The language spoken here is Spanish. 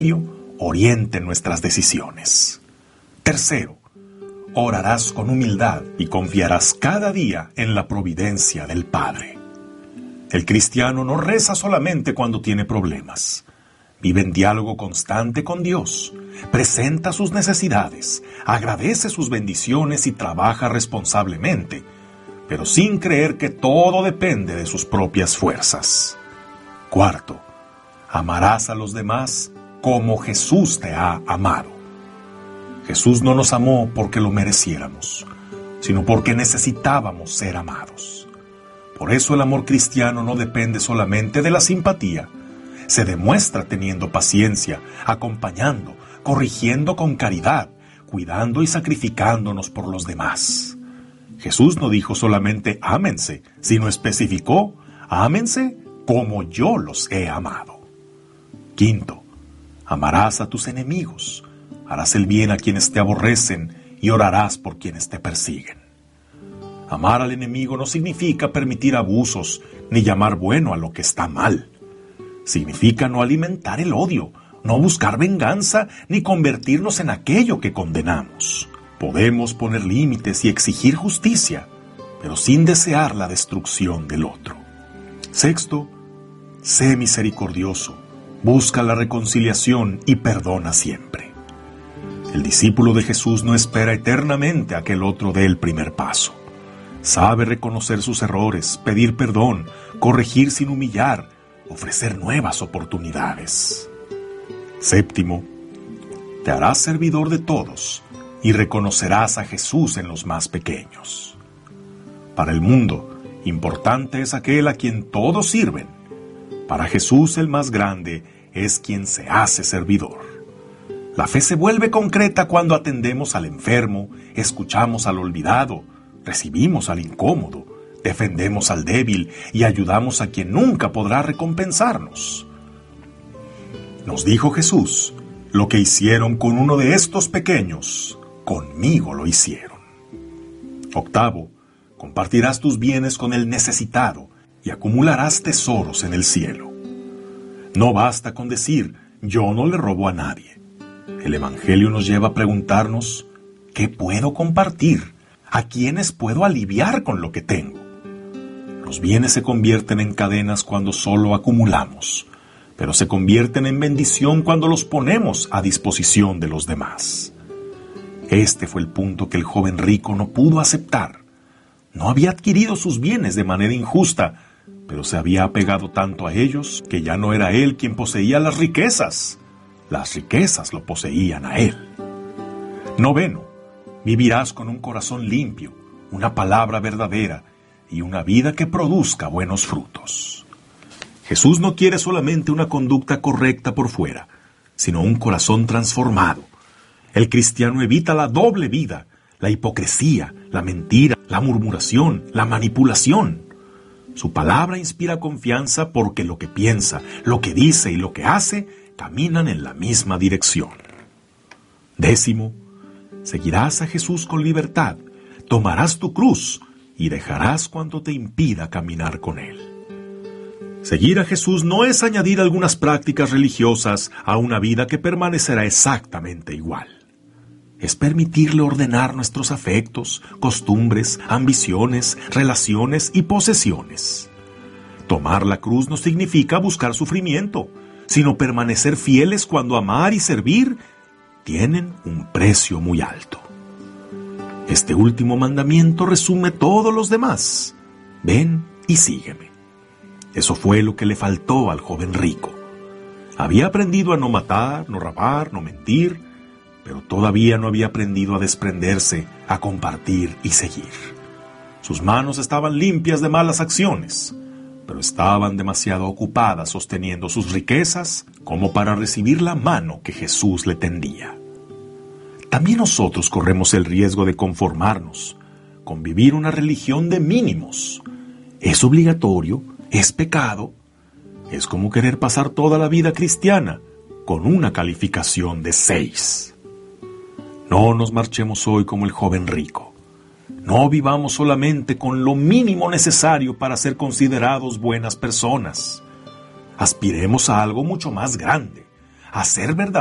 orienten nuestras decisiones. Tercero, orarás con humildad y confiarás cada día en la providencia del Padre. El cristiano no reza solamente cuando tiene problemas. Vive en diálogo constante con Dios, presenta sus necesidades, agradece sus bendiciones y trabaja responsablemente, pero sin creer que todo depende de sus propias fuerzas. Cuarto, amarás a los demás como Jesús te ha amado. Jesús no nos amó porque lo mereciéramos, sino porque necesitábamos ser amados. Por eso el amor cristiano no depende solamente de la simpatía. Se demuestra teniendo paciencia, acompañando, corrigiendo con caridad, cuidando y sacrificándonos por los demás. Jesús no dijo solamente ámense, sino especificó, ámense como yo los he amado. Quinto, amarás a tus enemigos, harás el bien a quienes te aborrecen y orarás por quienes te persiguen. Amar al enemigo no significa permitir abusos ni llamar bueno a lo que está mal. Significa no alimentar el odio, no buscar venganza ni convertirnos en aquello que condenamos. Podemos poner límites y exigir justicia, pero sin desear la destrucción del otro. Sexto, sé misericordioso, busca la reconciliación y perdona siempre. El discípulo de Jesús no espera eternamente a que el otro dé el primer paso. Sabe reconocer sus errores, pedir perdón, corregir sin humillar, ofrecer nuevas oportunidades. Séptimo, te harás servidor de todos y reconocerás a Jesús en los más pequeños. Para el mundo, importante es aquel a quien todos sirven. Para Jesús el más grande es quien se hace servidor. La fe se vuelve concreta cuando atendemos al enfermo, escuchamos al olvidado, recibimos al incómodo, defendemos al débil y ayudamos a quien nunca podrá recompensarnos. Nos dijo Jesús, lo que hicieron con uno de estos pequeños, conmigo lo hicieron. Octavo, compartirás tus bienes con el necesitado y acumularás tesoros en el cielo. No basta con decir, yo no le robo a nadie. El Evangelio nos lleva a preguntarnos, ¿qué puedo compartir? ¿A quiénes puedo aliviar con lo que tengo? Los bienes se convierten en cadenas cuando solo acumulamos, pero se convierten en bendición cuando los ponemos a disposición de los demás. Este fue el punto que el joven rico no pudo aceptar. No había adquirido sus bienes de manera injusta, pero se había apegado tanto a ellos que ya no era él quien poseía las riquezas lo poseían a él. Noveno, vivirás con un corazón limpio, una palabra verdadera y una vida que produzca buenos frutos. Jesús no quiere solamente una conducta correcta por fuera, sino un corazón transformado. El cristiano evita la doble vida, la hipocresía, la mentira, la murmuración, la manipulación. Su palabra inspira confianza porque lo que piensa, lo que dice y lo que hace caminan en la misma dirección. Décimo, seguirás a Jesús con libertad, tomarás tu cruz y dejarás cuanto te impida caminar con Él. Seguir a Jesús no es añadir algunas prácticas religiosas a una vida que permanecerá exactamente igual. Es permitirle ordenar nuestros afectos, costumbres, ambiciones, relaciones y posesiones. Tomar la cruz no significa buscar sufrimiento, sino permanecer fieles cuando amar y servir tienen un precio muy alto. Este último mandamiento resume todos los demás. Ven y sígueme. Eso fue lo que le faltó al joven rico. Había aprendido a no matar, no robar, no mentir, pero todavía no había aprendido a desprenderse, a compartir y seguir. Sus manos estaban limpias de malas acciones, pero estaban demasiado ocupadas sosteniendo sus riquezas como para recibir la mano que Jesús le tendía. También nosotros corremos el riesgo de conformarnos con vivir una religión de mínimos. ¿Es obligatorio? ¿Es pecado? Es como querer pasar toda la vida cristiana con una calificación de 6. No nos marchemos hoy como el joven rico. No vivamos solamente con lo mínimo necesario para ser considerados buenas personas. Aspiremos a algo mucho más grande, a ser verdad